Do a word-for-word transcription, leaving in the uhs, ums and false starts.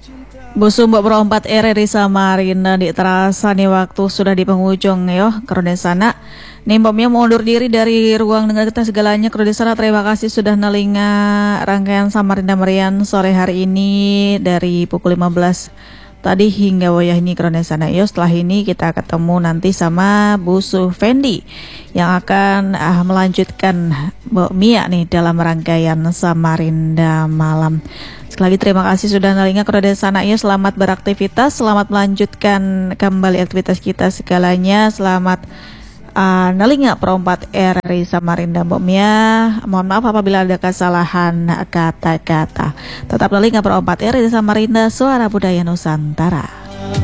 Busu Mbok berompat R R I Samarinda di terasa nih waktu sudah di penghujung yo keroden sana. Nih Mboknya mau undur diri dari ruang dengar kita segalanya keroden sana. Terima kasih sudah nalinga rangkaian Samarinda Merian sore hari ini dari pukul lima belas tadi hingga wayah ini keroden sana yo. Setelah ini kita ketemu nanti sama Busu Fendi yang akan ah, melanjutkan Mbok Mia nih dalam rangkaian Samarinda malam. Sekali lagi terima kasih sudah nalinga keroden sana ya. Selamat beraktivitas, selamat melanjutkan kembali aktivitas kita segalanya. Selamat uh, nalinga perompat R R I Samarinda Mbok Mia. Mohon maaf apabila ada kesalahan kata-kata. Tetap nalinga perompat R R I Samarinda, Suara Budaya Nusantara.